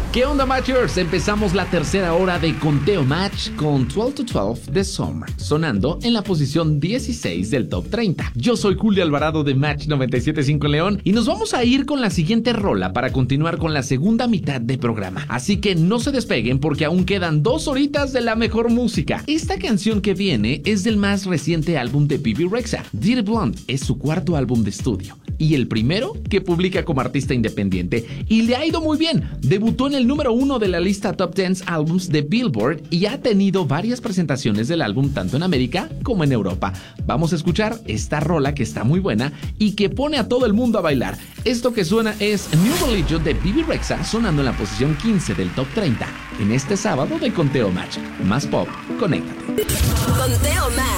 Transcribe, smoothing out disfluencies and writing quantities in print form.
¿Qué onda, Matchers? Empezamos la tercera hora de Conteo Match con 12 to 12 de Summer, sonando en la posición 16 del Top 30. Yo soy Julio Alvarado de Match 97.5 León y nos vamos a ir con la siguiente rola para continuar con la segunda mitad de programa. Así que no se despeguen porque aún quedan 2 horitas de la mejor música. Esta canción que viene es del más reciente álbum de Bebe Rexha. Dirty Blonde es su cuarto álbum de estudio y el primero que publica como artista independiente, y le ha ido muy bien. Debutó en el número 1 de la lista Top 10 Albums de Billboard y ha tenido varias presentaciones del álbum tanto en América como en Europa. Vamos a escuchar esta rola que está muy buena y que pone a todo el mundo a bailar. Esto que suena es New Religion de Bebe Rexha, sonando en la posición 15 del Top 30 en este sábado de Conteo Match. Más pop, conéctate. Conteo Match.